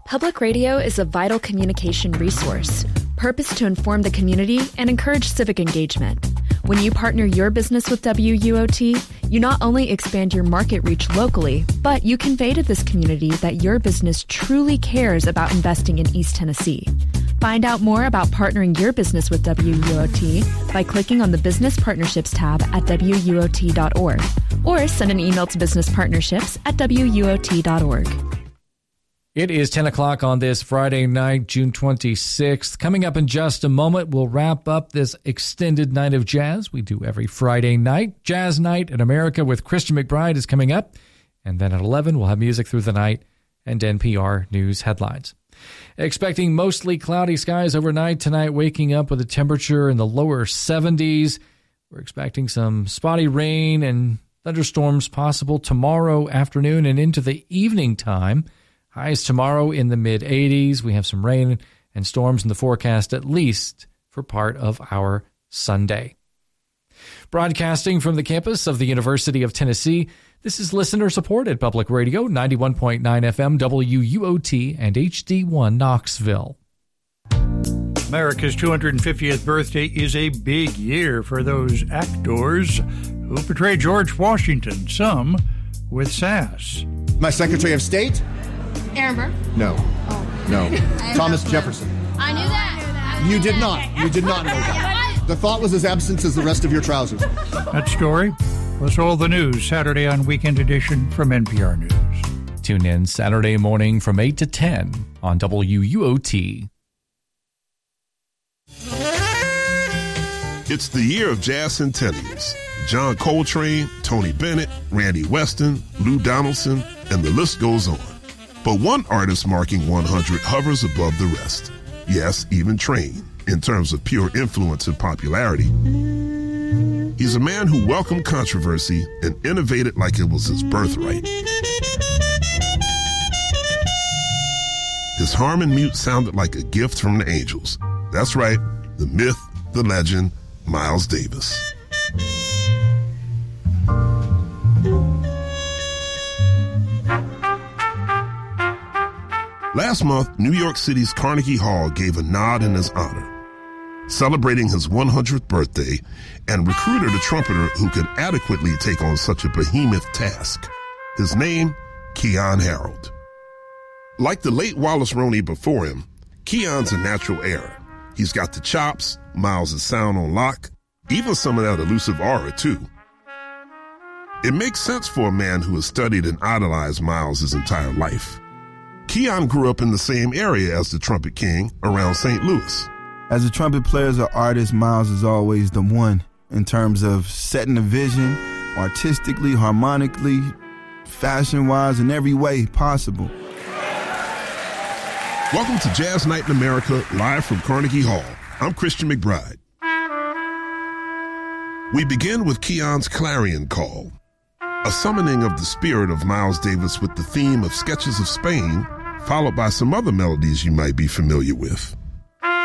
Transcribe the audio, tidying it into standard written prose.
Public radio is a vital communication resource, purposed to inform the community and encourage civic engagement. When you partner your business with WUOT, you not only expand your market reach locally, but you convey to this community that your business truly cares about investing in East Tennessee. Find out more about partnering your business with WUOT by clicking on the Business Partnerships tab at WUOT.org or send an email to businesspartnerships@WUOT.org. It is 10 o'clock on this Friday night, June 26th. Coming up in just a moment, we'll wrap up this extended night of jazz we do every Friday night. Jazz Night in America with Christian McBride is coming up. And then at 11, we'll have music through the night and NPR News headlines. Expecting mostly cloudy skies overnight tonight, waking up with a temperature in the lower 70s. We're expecting some spotty rain and thunderstorms possible tomorrow afternoon and into the evening time. Highs tomorrow in the mid-80s. We have some rain and storms in the forecast, at least for part of our Sunday. Broadcasting from the campus of the University of Tennessee, this is listener-supported public radio, 91.9 FM, WUOT, and HD1 Knoxville. America's 250th birthday is a big year for those actors who portray George Washington, some with sass. My Secretary of State? Aaron Burr? No. Oh. No. Thomas Jefferson. I knew that. You did not. You did not know that. The thought was as absent as the rest of your trousers. That story plus all the news Saturday on Weekend Edition from NPR News. Tune in Saturday morning from 8 to 10 on WUOT. It's the year of jazz centennials. John Coltrane, Tony Bennett, Randy Weston, Lou Donaldson, and the list goes on. But one artist marking 100 hovers above the rest. Yes, even Train, in terms of pure influence and popularity. He's a man who welcomed controversy and innovated like it was his birthright. His harmon mute sounded like a gift from the angels. That's right, the myth, the legend, Miles Davis. Last month, New York City's Carnegie Hall gave a nod in his honor, celebrating his 100th birthday, and recruited a trumpeter who could adequately take on such a behemoth task. His name, Keyon Harold. Like the late Wallace Roney before him, Keyon's a natural heir. He's got the chops, Miles' sound on lock, even some of that elusive aura, too. It makes sense for a man who has studied and idolized Miles his entire life. Keyon grew up in the same area as the Trumpet King, around St. Louis. As a trumpet player, as an artist, Miles is always the one in terms of setting a vision, artistically, harmonically, fashion-wise, in every way possible. Welcome to Jazz Night in America, live from Carnegie Hall. I'm Christian McBride. We begin with Keyon's Clarion Call, a summoning of the spirit of Miles Davis with the theme of Sketches of Spain, followed by some other melodies you might be familiar with.